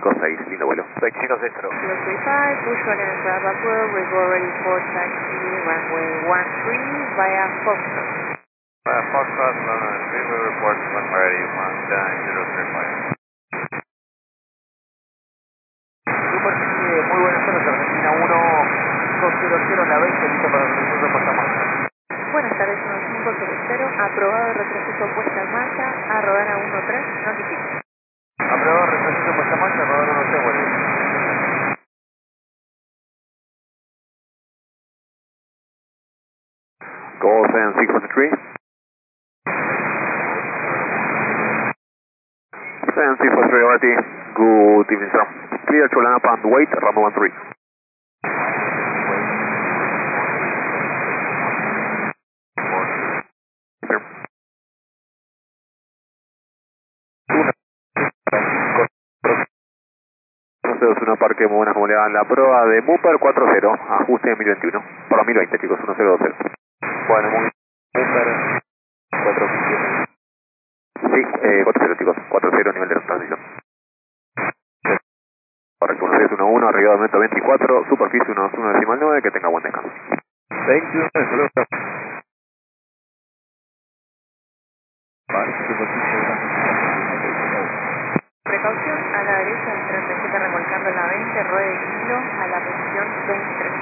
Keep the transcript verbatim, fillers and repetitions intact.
cinco seis, lindo vuelo. Taxi cinco seis cero. zero three five, Bushwack and Bravo twelve, we go ready for taxi, runway one three via Foxtrot. Via Foxtrot, runway three, we report when ready, one nine zero three five. Superficie, muy buenas tardes, Argentina uno cinco cero cero, la veinte, listo para el retroceso de puesta en marcha. Buenas tardes, uno cinco cero cero, aprobado el retroceso puesta en marcha, a rodar a uno tres, notifico. Aprobado, retroceso de puesta en marcha, rodar uno tres, bueno. Go seven six one three. seven six one three, already. Good evening, sir. Clear to land up and wait, runway one three. Sir. uno cero uno, parque, muy buenas, como le dan la prueba de Mooper cuatro cero, ajuste de mil veintiuno, para dos mil veinte, chicos, uno cero dos cero. Bueno, muy bien. Mooper cuatro cero. Sí, eh, cuatro cero, chicos, cuatro cero, nivel de transición. Correcto, uno seis uno uno, arriba de metro veinticuatro, superficie uno dos uno decimal nueve, que tenga buen descanso. Thank you, hasta luego. Precaución, a la derecha el treinta y siete remolcando en la veinte, ruede de kilo a la posición veintitrés.